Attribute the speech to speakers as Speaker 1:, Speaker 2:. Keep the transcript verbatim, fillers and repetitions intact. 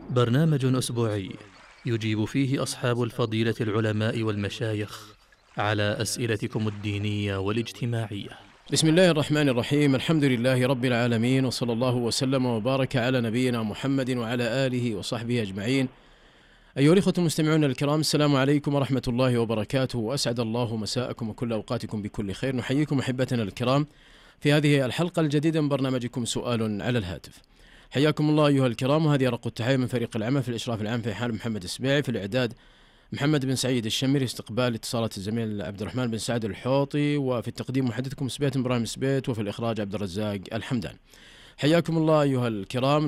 Speaker 1: برنامج أسبوعي يجيب فيه أصحاب الفضيلة العلماء والمشايخ على أسئلتكم الدينية والاجتماعية.
Speaker 2: بسم الله الرحمن الرحيم. الحمد لله رب العالمين، وصلى الله وسلم وبارك على نبينا محمد وعلى آله وصحبه أجمعين. أيها الإخوة المستمعون الكرام، السلام عليكم ورحمة الله وبركاته، وأسعد الله مساءكم وكل أوقاتكم بكل خير. نحييكم أحبتنا الكرام في هذه الحلقة الجديدة من برنامجكم سؤال على الهاتف. حياكم الله أيها الكرام، وهذه رق التحية من فريق العمل في الإشراف العام في حال محمد السبيعي، في الإعداد محمد بن سعيد الشمري، استقبال اتصالات الزميل عبد الرحمن بن سعد الحوطي، وفي التقديم محدثكم سبيت إبراهيم سبيت، وفي الإخراج عبد الرزاق الحمدان. حياكم الله أيها الكرام.